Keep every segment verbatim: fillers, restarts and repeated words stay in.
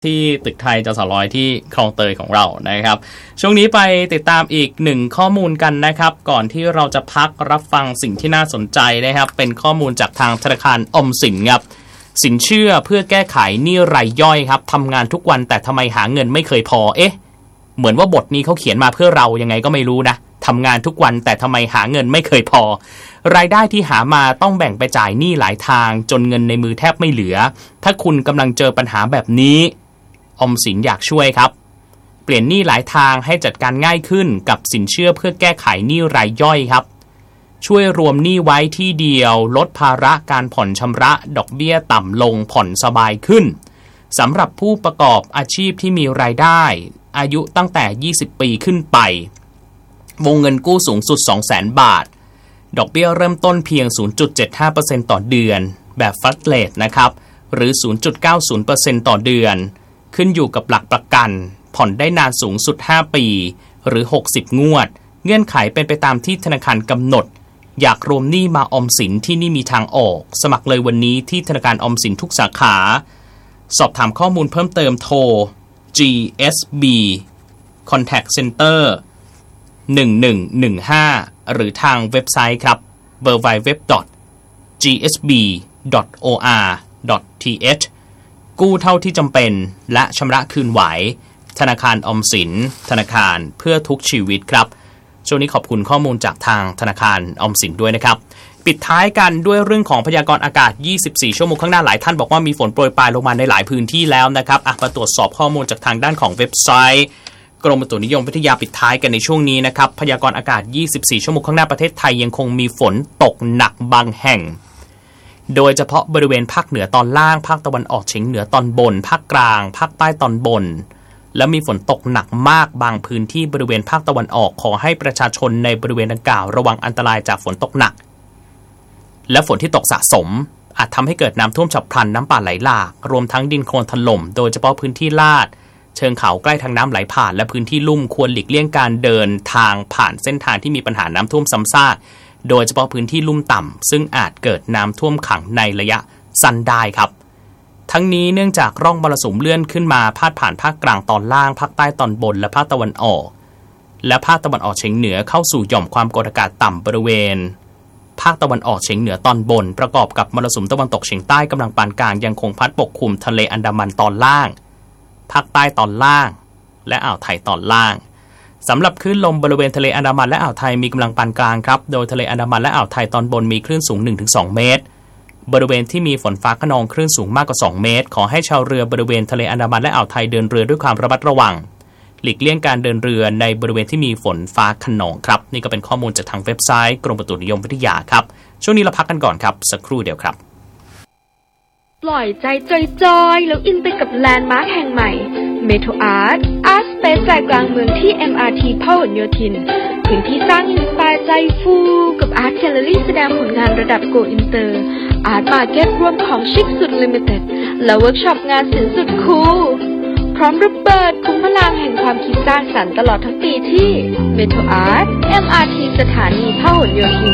ที่ตึกไทยจสร้อยที่คลองเตยของเรานะครับช่วงนี้ไปติดตามอีกหนึ่งข้อมูลกันนะครับก่อนที่เราจะพักรับฟังสิ่งที่น่าสนใจนะครับเป็นข้อมูลจากทางธนาคารออมสินครับสินเชื่อเพื่อแก้ไขหนี้รายย่อยครับทำงานทุกวันแต่ทำไมหาเงินไม่เคยพอเอ๊ะเหมือนว่าบทนี้เขาเขียนมาเพื่อเรายังไงก็ไม่รู้นะทำงานทุกวันแต่ทำไมหาเงินไม่เคยพอรายได้ที่หามาต้องแบ่งไปจ่ายหนี้หลายทางจนเงินในมือแทบไม่เหลือถ้าคุณกำลังเจอปัญหาแบบนี้ออมสินอยากช่วยครับเปลี่ยนหนี้หลายทางให้จัดการง่ายขึ้นกับสินเชื่อเพื่อแก้ไขหนี้รายย่อยครับช่วยรวมหนี้ไว้ที่เดียวลดภาระการผ่อนชำระดอกเบี้ยต่ำลงผ่อนสบายขึ้นสำหรับผู้ประกอบอาชีพที่มีรายได้อายุตั้งแต่ยี่สิบปีขึ้นไปวงเงินกู้สูงสุด สองแสน บาทดอกเบี้ยเริ่มต้นเพียง ศูนย์จุดเจ็ดห้าเปอร์เซ็นต์ ต่อเดือนแบบฟัสเลทนะครับหรือ ศูนย์จุดเก้าศูนย์เปอร์เซ็นต์ ต่อเดือนขึ้นอยู่กับหลักประกันผ่อนได้นานสูงสุดห้าปีหรือหกสิบงวดเงื่อนไขเป็นไปตามที่ธนาคารกำหนดอยากรวมหนี้มาออมสินที่นี่มีทางออกสมัครเลยวันนี้ที่ธนาคารออมสินทุกสาขาสอบถามข้อมูลเพิ่มเติมโทร จี เอส บี Contact Center หนึ่งหนึ่งหนึ่งห้าหรือทางเว็บไซต์ครับ ดับเบิลยู ดับเบิลยู ดับเบิลยู ดอท จี เอส บี ดอท โอ อาร์ ดอท ที เอช กู้เท่าที่จำเป็นและชำระคืนไหวธนาคารออมสินธนาคารเพื่อทุกชีวิตครับช่วงนี้ขอบคุณข้อมูลจากทางธนาคารออมสินด้วยนะครับปิดท้ายกันด้วยเรื่องของพยากรณ์อากาศยี่สิบสี่ชั่วโมงข้างหน้าหลายท่านบอกว่ามีฝนโปรยปลายลงมาในหลายพื้นที่แล้วนะครับอ่ะมาตรวจสอบข้อมูลจากทางด้านของเว็บไซต์กรมอุตุนิยมวิทยาปิดท้ายกันในช่วงนี้นะครับพยากรณ์อากาศยี่สิบสี่ชั่วโมงข้างหน้าประเทศไทยยังคงมีฝนตกหนักบางแห่งโดยเฉพาะบริเวณภาคเหนือตอนล่างภาคตะวันออกเฉียงเหนือตอนบนภาคกลางภาคใต้ตอนบนและมีฝนตกหนักมากบางพื้นที่บริเวณภาคตะวันออกขอให้ประชาชนในบริเวณดังกล่าวระวังอันตรายจากฝนตกหนักและฝนที่ตกสะสมอาจทำให้เกิดน้ำท่วมฉับพลันน้ำป่าไหลหลากรวมทั้งดินโคลนถล่มโดยเฉพาะพื้นที่ลาดเชิงเขาใกล้ทางน้ำไหลผ่านและพื้นที่ลุ่มควรหลีกเลี่ยงการเดินทางผ่านเส้นทางที่มีปัญหาน้ำท่วมซ้ำซากโดยเฉพาะพื้นที่ลุ่มต่ำซึ่งอาจเกิดน้ำท่วมขังในระยะสั้นได้ครับทั้งนี้เนื่องจากร่องมรสุมเลื่อนขึ้นมาพาดผ่านภาคกลางตอนล่างภาคใต้ตอนบนและภาคตะวันออกและภาคตะวันออกเฉียงเหนือเข้าสู่หย่อมความกดอากาศต่ำบริเวณภาคตะวันออกเฉียงเหนือตอนบนประกอบกับมรสุมตะวันตกเฉียงใต้กำลังปานกลางยังคงพัดปกคลุมทะเลอันดามันตอนล่างภาคใต้ตอนล่างและอ่าวไทยตอนล่างสำหรับคลื่นลมบริเวณทะเลอันดามันและอ่าวไทยมีกำลังปานกลางครับโดยทะเลอันดามันและอ่าวไทยตอนบนมีคลื่นสูง หนึ่งถึงสอง เมตรบริเวณที่มีฝนฟ้าคะนองคลื่นสูงมากกว่าสองเมตรขอให้ชาวเรือบริเวณทะเลอันดามันและอ่าวไทยเดินเรือด้วยความระมัดระวังหลีกเลี่ยงการเดินเรือในบริเวณที่มีฝนฟ้าคะนองครับนี่ก็เป็นข้อมูลจากทางเว็บไซต์กรมอุตุนิยมวิทยาครับช่วงนี้เราพักกันก่อนครับสักครู่เดียวครับปล่อยใจจอยๆแล้วอินไปกับแลนด์มาร์คแห่งใหม่เมโทรอาร์ตอาร์ตสเปซใจกลางเมืองที่ เอ็ม อาร์ ที พหลโยธินพื้นที่สร้างอินสไปร์ใจฟูกับอาร์ตแกลเลอรี่แสดงผลงานระดับโกอินเตอร์อาร์ตมาร์เก็ตรวมของชิคสุดลิมิเต็ดและเวิร์กช็อปงานศิลป์สุดคูลพร้อมระเบิดคุ้มพลังแห่งความคิดสร้างสรรค์ตลอดทั้งปีที่เมโทรอาร์ต เอ็ม อาร์ ที สถานีพหลโยธิน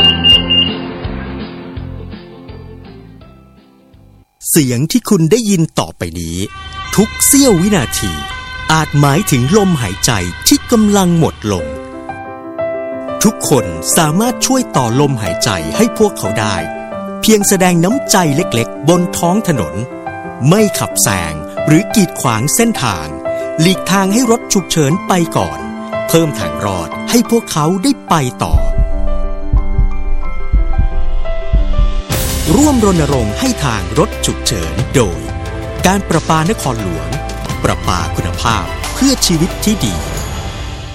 เสียงที่คุณได้ยินต่อไปนี้ทุกเสี้ยววินาทีอาจหมายถึงลมหายใจที่กำลังหมดลงทุกคนสามารถช่วยต่อลมหายใจให้พวกเขาได้เพียงแสดงน้ำใจเล็กๆบนท้องถนนไม่ขับแซงหรือกีดขวางเส้นทางหลีกทางให้รถฉุกเฉินไปก่อนเพิ่มทางรอดให้พวกเขาได้ไปต่อร่วมรณรงค์ให้ทางรถฉุกเฉินโดยการประปานครหลวงประปาคุณภาพเพื่อชีวิตที่ดี